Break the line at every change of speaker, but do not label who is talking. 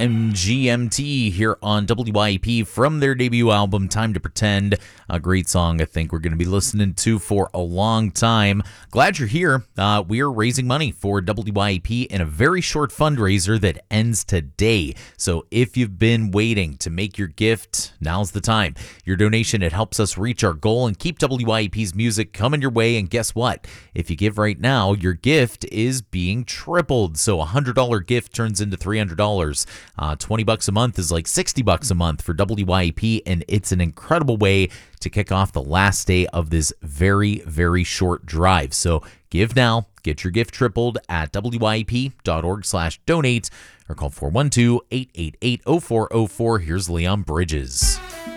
MGMT here on WYP from their debut album, Time to Pretend. A great song I think we're going to be listening to for a long time. Glad you're here. We are raising money for WYP in a very short fundraiser that ends today. So if you've been waiting to make your gift, now's the time. Your donation, it helps us reach our goal and keep WYP's music coming your way. And guess what? If you give right now, your gift is being tripled. So a $100 gift turns into $300. $20 a month is like $60 a month for WYP, and it's an incredible way to kick off the last day of this very, very short drive. So give now, get your gift tripled at wyp.org/donate or call 412-888-0404. Here's Leon Bridges.